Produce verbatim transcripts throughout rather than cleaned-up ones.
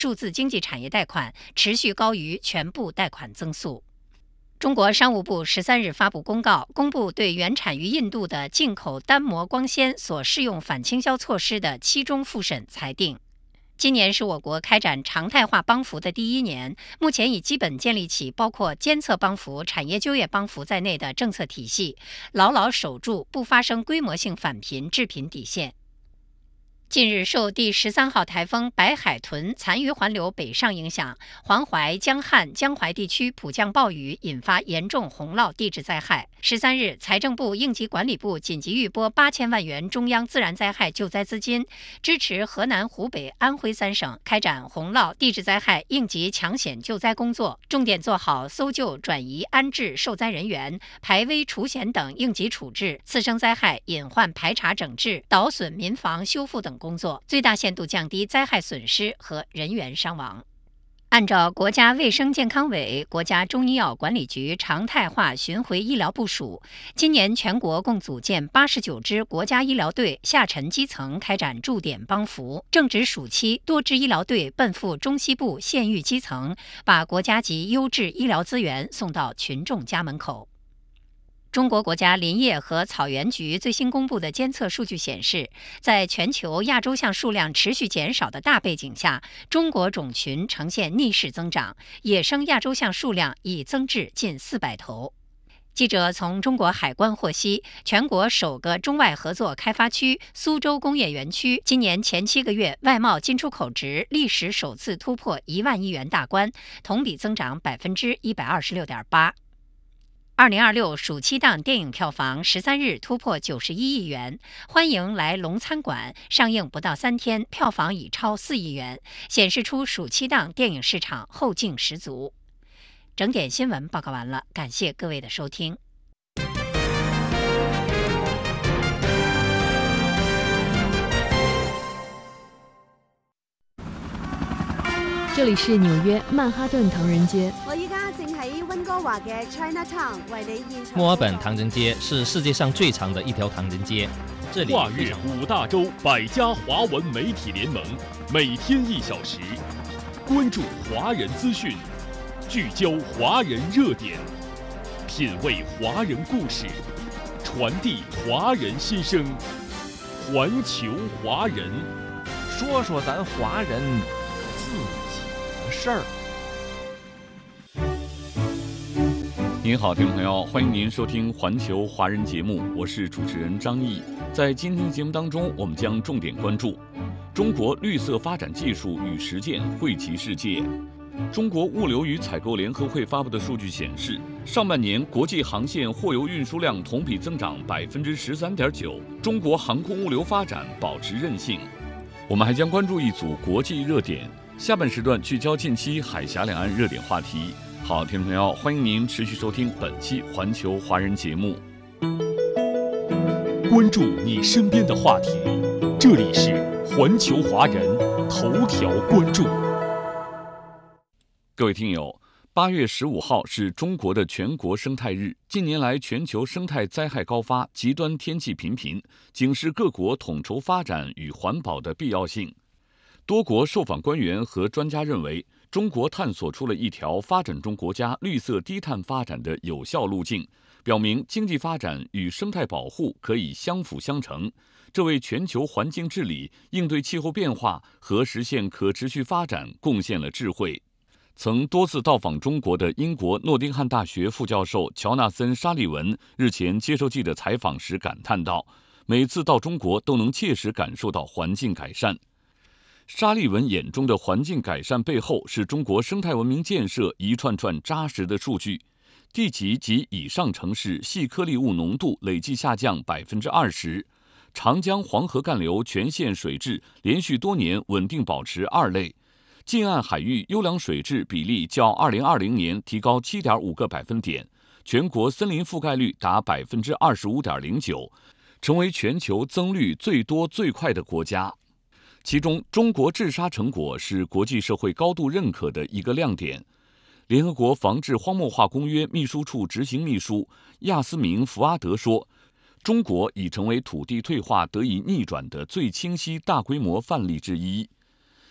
数字经济产业贷款持续高于全部贷款增速。中国商务部十三日发布公告，公布对原产于印度的进口单膜光纤所适用反倾销措施的期中复审裁定。今年是我国开展常态化帮扶的第一年，目前已基本建立起包括监测帮扶、产业就业帮扶在内的政策体系，牢牢守住不发生规模性返贫致贫底线。近日，受第十三号台风白海豚残余环流北上影响，黄淮、江汉、江淮地区普降暴雨，引发严重洪涝地质灾害。十三日，财政部应急管理部紧急预拨八千万元中央自然灾害救灾资金，支持河南、湖北、安徽三省开展洪涝地质灾害应急抢险救灾工作，重点做好搜救、转移、安置受灾人员、排危除险等应急处置、次生灾害隐患排查整治、倒损民房修复等工作，最大限度降低灾害损失和人员伤亡。按照国家卫生健康委、国家中医药管理局常态化巡回医疗部署，今年全国共组建八十九支国家医疗队，下沉基层开展驻点帮扶。正值暑期，多支医疗队奔赴中西部县域基层，把国家级优质医疗资源送到群众家门口。中国国家林业和草原局最新公布的监测数据显示，在全球亚洲象数量持续减少的大背景下，中国种群呈现逆势增长，野生亚洲象数量已增至近四百头。记者从中国海关获悉，全国首个中外合作开发区苏州工业园区今年前七个月外贸进出口值历史首次突破一万亿元大关，同比增长百分之一百二十六点八。二零二六暑期档电影票房十三日突破九十一亿元，欢迎来龙餐馆上映不到三天，票房已超四亿元，显示出暑期档电影市场后劲十足。整点新闻报告完了，感谢各位的收听。 这里是纽約曼哈頓唐人街。 我依家正喺溫哥華嘅 Chinatown 為你現場。 墨爾本唐人街是世界上最長的一條唐人街，這裡跨越五大洲百家華文媒體聯盟，每天一小時，關注華人資訊，聚焦華人熱點，品味華人故事，傳遞華人心聲，環球華人， 說說咱華人自事儿。 您好，听众朋友，欢迎您收听环球华人节目，我是主持人张毅。在今天的节目当中，我们将重点关注中国绿色发展技术与实践惠及世界。中国物流与采购联合会发布的数据显示，上半年国际航线货邮运输量同比增长百分之十三点九，中国航空物流发展保持韧性。我们还将关注一组国际热点。下半时段聚焦近期海峡两岸热点话题。好，听众朋友，欢迎您持续收听本期环球华人节目。 关注你身边的话题，这里是环球华人头条关注。 各位听友，八月十五号是中国的全国生态日。近年来，全球生态灾害高发，极端天气频频，警示各国统筹发展与环保的必要性。多国受访官员和专家认为，中国探索出了一条发展中国家绿色低碳发展的有效路径，表明经济发展与生态保护可以相辅相成，这为全球环境治理、应对气候变化和实现可持续发展贡献了智慧。曾多次到访中国的英国诺丁汉大学副教授乔纳森·沙利文日前接受记者采访时感叹道：“每次到中国都能切实感受到环境改善。”沙利文眼中的环境改善背后，是中国生态文明建设一串串扎实的数据。地级及以上城市细颗粒物浓度累计下降百分之二十，长江黄河干流全线水质连续多年稳定保持二类，近岸海域优良水质比例较二零二零年提高七点五个百分点，全国森林覆盖率达百分之二十五点零九，成为全球增绿最多最快的国家。其中，中国治沙成果是国际社会高度认可的一个亮点。联合国防治荒漠化公约秘书处执行秘书亚斯明·福阿德说，中国已成为土地退化得以逆转的最清晰大规模范例之一。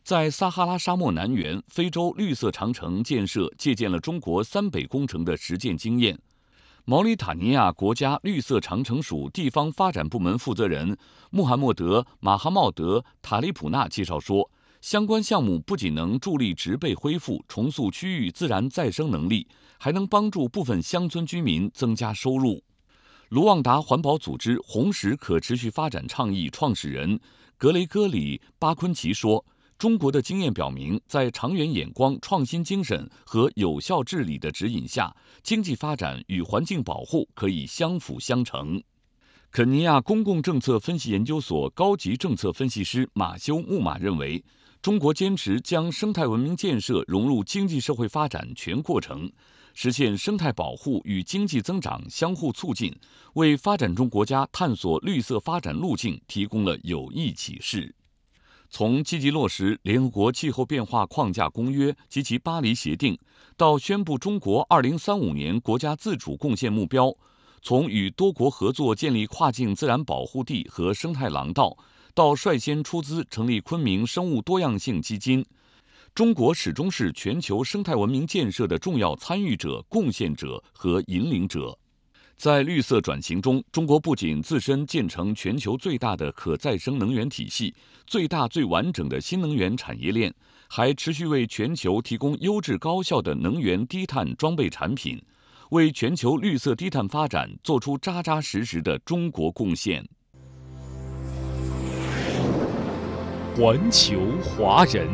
在撒哈拉沙漠南缘，非洲绿色长城建设借鉴了中国三北工程的实践经验。毛里塔尼亚国家绿色长城署地方发展部门负责人穆罕默德·马哈茂德·塔利普纳介绍说，相关项目不仅能助力植被恢复、重塑区域自然再生能力，还能帮助部分乡村居民增加收入。卢旺达环保组织红石可持续发展倡议创始人格雷戈里·巴昆奇说，中国的经验表明，在长远眼光、创新精神和有效治理的指引下，经济发展与环境保护可以相辅相成。肯尼亚公共政策分析研究所高级政策分析师马修·穆马认为，中国坚持将生态文明建设融入经济社会发展全过程，实现生态保护与经济增长相互促进，为发展中国家探索绿色发展路径提供了有益启示。从积极落实联合国气候变化框架公约及其巴黎协定，到宣布中国二零三五年国家自主贡献目标，从与多国合作建立跨境自然保护地和生态廊道，到率先出资成立昆明生物多样性基金，中国始终是全球生态文明建设的重要参与者、贡献者和引领者。在绿色转型中，中国不仅自身建成全球最大的可再生能源体系、最大最完整的新能源产业链，还持续为全球提供优质高效的能源低碳装备产品，为全球绿色低碳发展做出扎扎实实的中国贡献。 环球华人。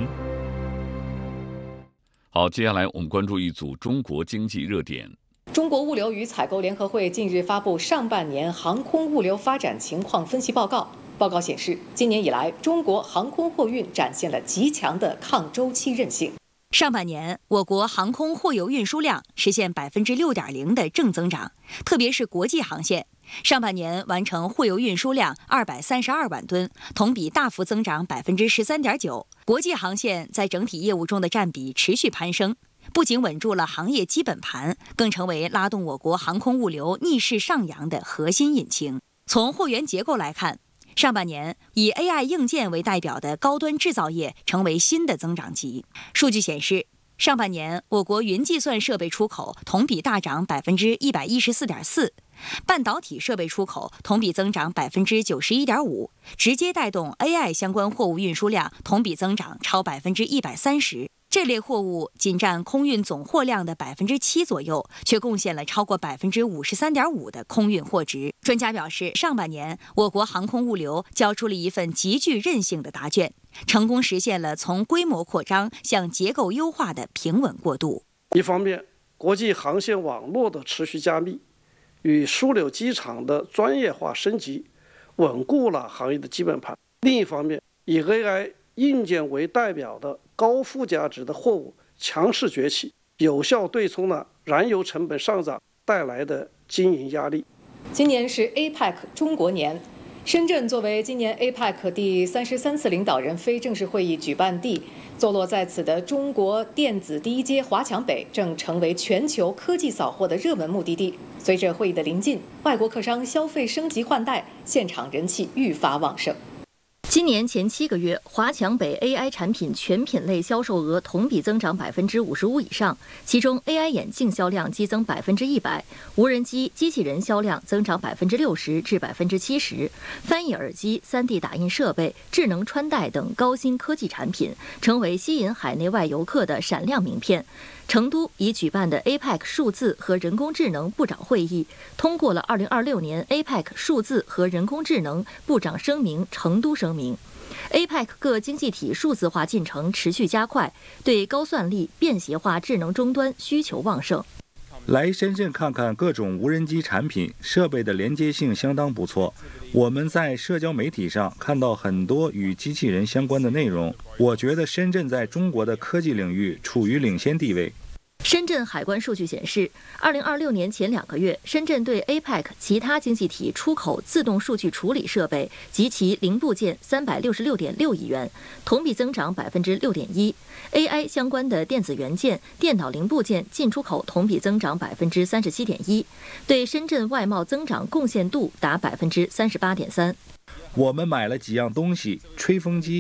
好，接下来我们关注一组中国经济热点。 中国物流与采购联合会近日发布上半年航空物流发展情况分析报告。报告显示，今年以来，中国航空货运展现了极强的抗周期韧性。 上半年，我国航空货邮运输量实现百分之六点零的正增长，特别是国际航线，上半年完成货邮运输量二百三十二万吨，同比大幅增长百分之十三点九。国际航线在整体业务中的占比持续攀升。不仅稳住了行业基本盘，更成为拉动我国航空物流逆势上扬的核心引擎。从货源结构来看，上半年以 A I 硬件为代表的高端制造业成为新的增长极。数据显示，上半年我国云计算设备出口同比大涨百分之一百一十四点四，半导体设备出口同比增长百分之九十一点五，直接带动 A I 相关货物运输量同比增长超百分之一百三十。这类货物仅占空运总货量的百分之七左右，却贡献了超过百分之五十三点五的空运货值。专家表示，上半年我国航空物流交出了一份极具韧性的答卷，成功实现了从规模扩张向结构优化的平稳过渡。 一方面，国际航线网络的持续加密与枢纽机场的专业化升级，稳固了行业的基本盘；另一方面，以 A I 硬件为代表的高附加值的货物强势崛起，有效对冲了燃油成本上涨带来的经营压力。 今年是 A P E C 中国年，深圳作为今年 A P E C 第三十三次领导人非正式会议举办地，坐落在此的中国电子第一街华强北正成为全球科技扫货的热门目的地。随着会议的临近，外国客商消费升级换代，现场人气愈发旺盛。 今年前七个月，华强北 A I 产品全品类销售额同比增长百分之五十五以上，其中 A I 眼镜销量激增百分之一百，无人机、机器人销量增长百分之六十至百分之七十，翻译耳机、三 D 打印设备、智能穿戴等高新科技产品成为吸引海内外游客的闪亮名片。成都已举办的 A P E C 数字和人工智能部长会议通过了二零二六年 A P E C 数字和人工智能部长声明成都声明。A P E C 各经济体数字化进程持续加快，对高算力、便携化智能终端需求旺盛。 来深圳看看各种无人机产品，设备的连接性相当不错。我们在社交媒体上看到很多与机器人相关的内容，我觉得深圳在中国的科技领域处于领先地位。 深圳海关数据显示，二零二六年前两个月，深圳对 A P E C 其他经济体出口自动数据处理设备及其零部件三百六十六点六亿元，同比增长百分之六点一。A I 相关的电子元件、电脑零部件进出口同比增长百分之三十七点一，对深圳外贸增长贡献度达百分之三十八点三。 我们买了几样东西：吹风机、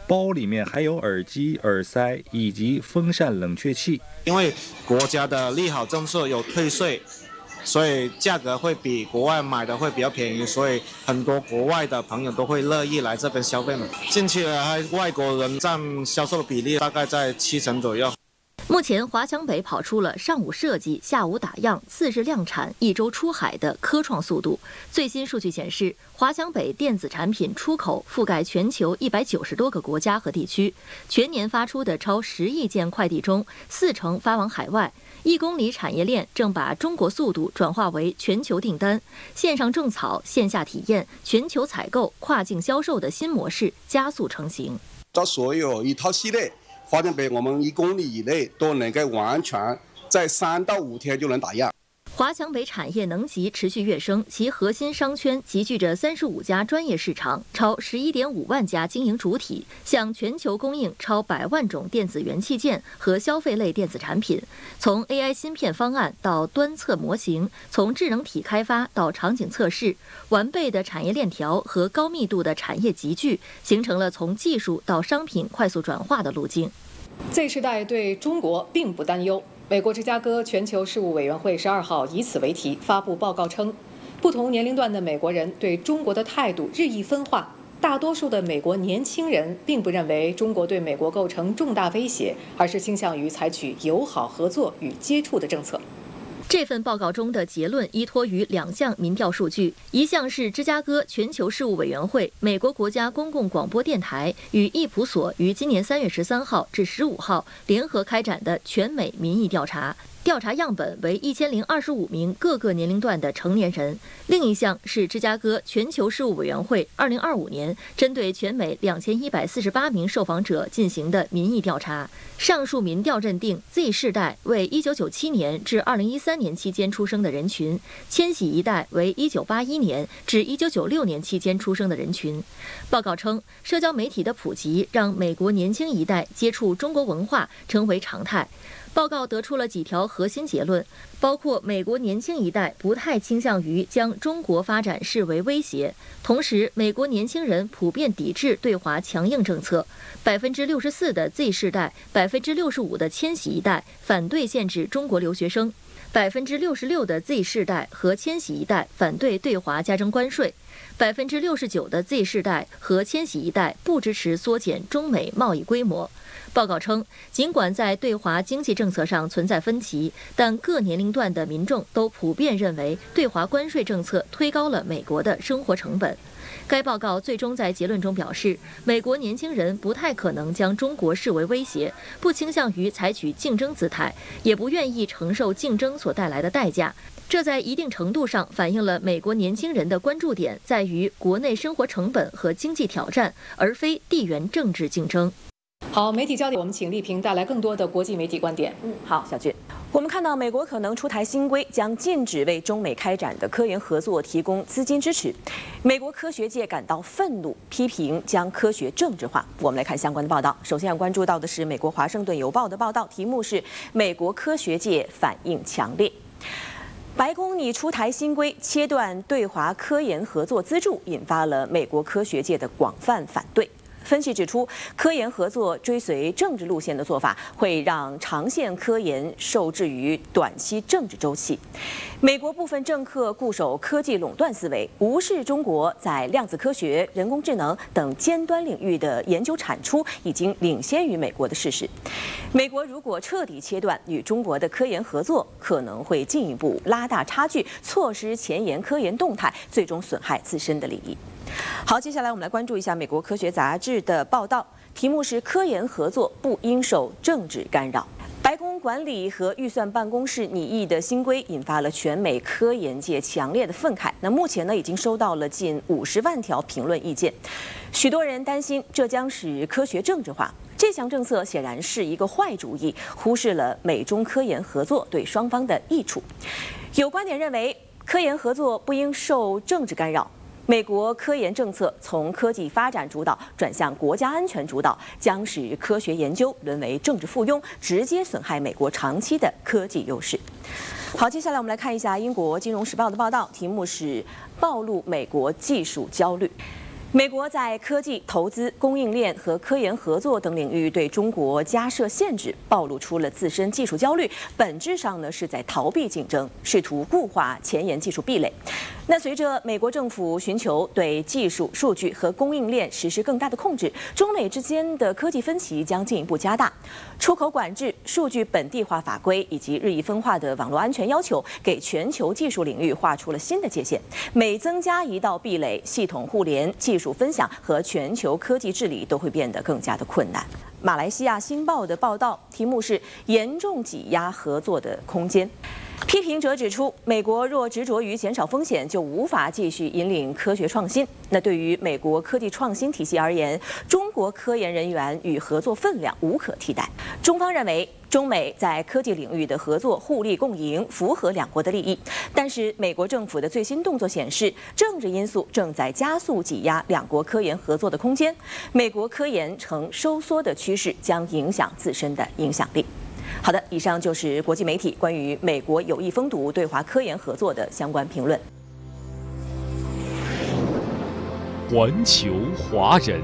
包里面还有耳机、耳塞以及风扇、冷却器。 因为国家的利好政策有退税，所以价格会比国外买的会比较便宜，所以很多国外的朋友都会乐意来这边消费嘛。近期来外国人占销售的比例大概在七成左右。 目前，华强北跑出了上午设计、下午打样、次日量产、一周出海的科创速度。最新数据显示，华强北电子产品出口覆盖全球一百九十多个国家和地区，全年发出的超十亿件快递中，四成发往海外。一公里产业链正把中国速度转化为全球订单，线上种草、线下体验、全球采购、跨境销售的新模式加速成型。 这所有一套系列。华强北我们一公里以内都能够完全在三到五天就能打样。 华强北产业能级持续跃升，其核心商圈集聚着三十五家专业市场，超十一点五万家经营主体，向全球供应超百万种电子元器件和消费类电子产品。从 A I 芯片方案到端测模型，从智能体开发到场景测试，完备的产业链条和高密度的产业集聚，形成了从技术到商品快速转化的路径。 Z 世代对中国并不担忧。美国芝加哥全球事务委员会十二号以此为题发布报告称，不同年龄段的美国人对中国的态度日益分化。大多数的美国年轻人并不认为中国对美国构成重大威胁，而是倾向于采取友好合作与接触的政策。 这份报告中的结论依托于两项民调数据，一项是芝加哥全球事务委员会、美国国家公共广播电台与易普所于今年三月十三号至十五号联合开展的全美民意调查。调查样本为一千零二十五名各个年龄段的成年人。另一项是芝加哥全球事务委员会二零二五年针对全美两千一百四十八名受访者进行的民意调查。上述民调认定 Z 世代为一九九七年至二零一三年期间出生的人群，千禧一代为一九八一年至一九九六年期间出生的人群。报告称，社交媒体的普及让美国年轻一代接触中国文化成为常态。报告得出了几条核心结论，包括美国年轻一代不太倾向于将中国发展视为威胁，同时美国年轻人普遍抵制对华强硬政策，百分之六十四的 Z 世代，百分之六十五的千禧一代反对限制中国留学生，百分之六十六的 Z 世代和千禧一代反对对华加征关税，百分之六十九的 Z 世代和千禧一代不支持缩减中美贸易规模。报告称，尽管在对华经济政策上存在分歧，但各年龄段的民众都普遍认为对华关税政策推高了美国的生活成本。该报告最终在结论中表示，美国年轻人不太可能将中国视为威胁，不倾向于采取竞争姿态，也不愿意承受竞争所带来的代价。这在一定程度上反映了美国年轻人的关注点在于国内生活成本和经济挑战，而非地缘政治竞争。 好，媒体焦点，我们请丽萍带来更多的国际媒体观点。 嗯，好，小俊，我们看到美国可能出台新规，将禁止为中美开展的科研合作提供资金支持。美国科学界感到愤怒，批评将科学政治化。我们来看相关的报道。首先要关注到的是美国《华盛顿邮报》的报道，题目是“美国科学界反应强烈”。白宫拟出台新规，切断对华科研合作资助，引发了美国科学界的广泛反对。分析指出，科研合作追随政治路线的做法，会让长线科研受制于短期政治周期。美国部分政客固守科技垄断思维，无视中国在量子科学、人工智能等尖端领域的研究产出已经领先于美国的事实。美国如果彻底切断与中国的科研合作，可能会进一步拉大差距，错失前沿科研动态，最终损害自身的利益。好，接下来我们来关注一下美国科学杂志的报道，题目是“科研合作不应受政治干扰”。白宫管理和预算办公室拟议的新规引发了全美科研界强烈的愤慨。那目前呢，已经收到了近五十万条评论意见，许多人担心这将使科学政治化。这项政策显然是一个坏主意，忽视了美中科研合作对双方的益处。有观点认为，科研合作不应受政治干扰。美国科研政策从科技发展主导转向国家安全主导，将使科学研究沦为政治附庸，直接损害美国长期的科技优势。好，接下来我们来看一下英国《金融时报》的报道，题目是“暴露美国技术焦虑”。 美国在科技、投资、供应链和科研合作等领域对中国加设限制，暴露出了自身技术焦虑，本质上呢是在逃避竞争，试图固化前沿技术壁垒。那随着美国政府寻求对技术、数据和供应链实施更大的控制，中美之间的科技分歧将进一步加大。出口管制、数据本地化法规以及日益分化的网络安全要求，给全球技术领域画出了新的界限。每增加一道壁垒，系统互联、技术分享和全球科技治理都会变得更加的困难。马来西亚《新报》的报道题目是“严重挤压合作的空间”。批评者指出，美国若执着于减少风险，就无法继续引领科学创新。那对于美国科技创新体系而言，中国科研人员与合作分量无可替代。中方认为，中美在科技领域的合作互利共赢，符合两国的利益。但是，美国政府的最新动作显示，政治因素正在加速挤压两国科研合作的空间。美国科研呈收缩的趋势，将影响自身的影响力。好的，以上就是国际媒体关于美国有意封堵对华科研合作的相关评论。 环球华人。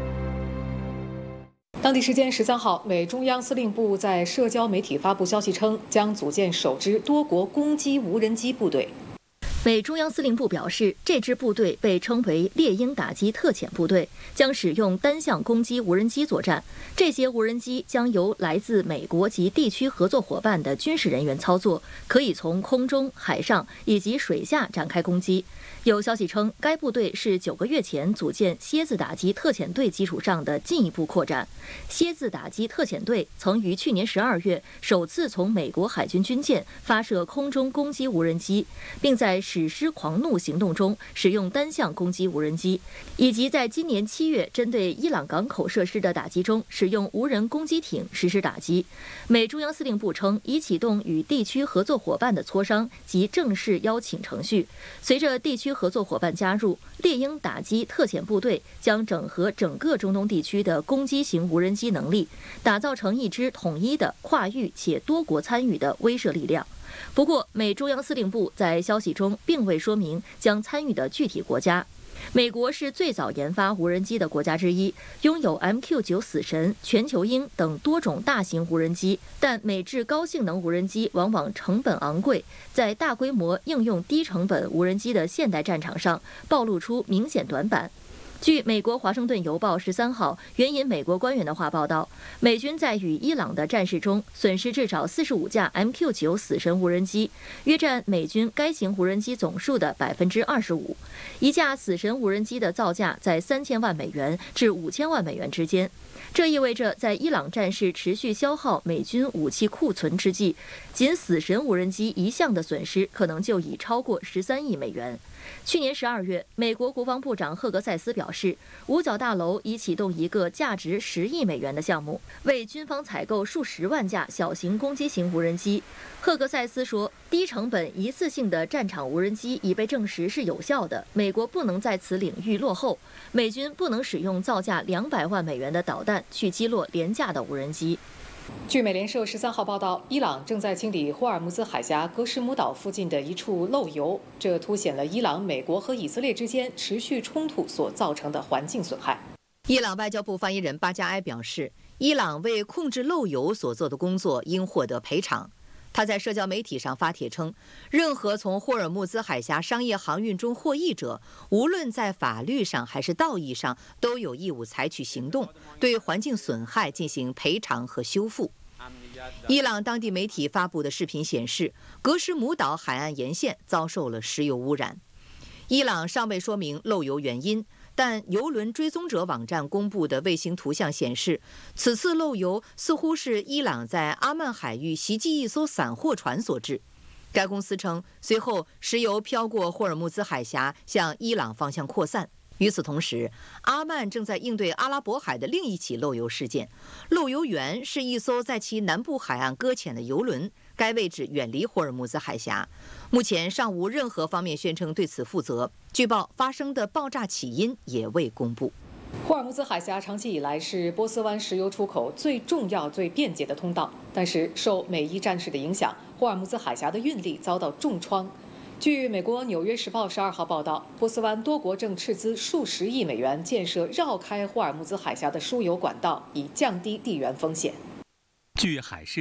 当地时间十三号，美中央司令部在社交媒体发布消息称，将组建首支多国攻击无人机部队。 美中央司令部表示，这支部队被称为猎鹰打击特遣部队，将使用单向攻击无人机作战。这些无人机将由来自美国及地区合作伙伴的军事人员操作，可以从空中、海上以及水下展开攻击。有消息称，该部队是九个月前组建蝎子打击特遣队基础上的进一步扩展。蝎子打击特遣队曾于去年十二月首次从美国海军军舰发射空中攻击无人机，并在史诗狂怒行动中使用单向攻击无人机，以及在今年七月针对伊朗港口设施的打击中使用无人攻击艇实施打击。美中央司令部称，已启动与地区合作伙伴的磋商及正式邀请程序。随着地区合作伙伴加入，猎鹰打击特遣部队将整合整个中东地区的攻击型无人机能力，打造成一支统一的、跨域且多国参与的威慑力量。不过，美中央司令部在消息中并未说明将参与的具体国家。美国是最早研发无人机的国家之一，拥有 M Q 九 死神、全球鹰等多种大型无人机，但美制高性能无人机往往成本昂贵，在大规模应用低成本无人机的现代战场上暴露出明显短板。据美国《华盛顿邮报》十三号援引美国官员的话报道，美军在与伊朗的战事中损失至少四十五架 M Q 九 死神无人机，约占美军该型无人机总数的百分之二十五。一架死神无人机的造价在三千万美元至五千万美元之间。这意味着，在伊朗战事持续消耗美军武器库存之际，仅死神无人机一项的损失可能就已超过十三亿美元。去年十二月，美国国防部长赫格塞斯表示，五角大楼已启动一个价值十亿美元的项目，为军方采购数十万架小型攻击型无人机。赫格塞斯说，低成本一次性的战场无人机已被证实是有效的，美国不能在此领域落后，美军不能使用造价两百万美元的导弹去击落廉价的无人机。 据美联社十三号报道，伊朗正在清理霍尔木兹海峡格什姆岛附近的一处漏油，这凸显了伊朗、美国和以色列之间持续冲突所造成的环境损害。 伊朗外交部发言人巴加埃表示，伊朗为控制漏油所做的工作应获得赔偿。他在社交媒体上发帖称，任何从霍尔木兹海峡商业航运中获益者，无论在法律上还是道义上，都有义务采取行动，对环境损害进行赔偿和修复。伊朗当地媒体发布的视频显示，格什姆岛海岸沿线遭受了石油污染。伊朗尚未说明漏油原因，但油轮追踪者网站公布的卫星图像显示，此次漏油似乎是伊朗在阿曼海域袭击一艘散货船所致。该公司称，随后石油飘过霍尔木兹海峡，向伊朗方向扩散。与此同时，阿曼正在应对阿拉伯海的另一起漏油事件。漏油源是一艘在其南部海岸搁浅的油轮，该位置远离霍尔木兹海峡。目前尚无任何方面宣称对此负责。据报，发生的爆炸起因也未公布。 霍尔木兹海峡长期以来是波斯湾石油出口最重要、最便捷的通道，但是受美伊战事的影响，霍尔木兹海峡的运力遭到重创。 据美国《纽约时报》十二号报道，波斯湾多国正斥资数十亿美元建设绕开霍尔木兹海峡的输油管道，以降低地缘风险。 据海事